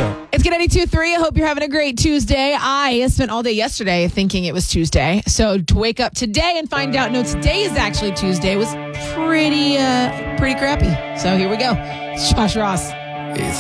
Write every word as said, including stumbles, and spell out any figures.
so. It's Good ninety-two three. I hope you're having a great Tuesday. I spent all day yesterday thinking it was Tuesday. So to wake up today and find out, no, today is actually Tuesday was pretty, uh, pretty crappy. So here we go. It's Josh Ross. It's